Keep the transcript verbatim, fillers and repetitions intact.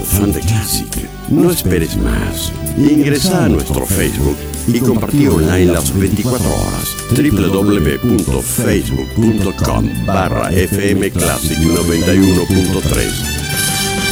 fan de Classic. No esperes más. Ingresa a nuestro Facebook y compartí online las veinticuatro horas. doble u doble u doble u punto facebook punto com barra f m classic noventa y uno punto tres.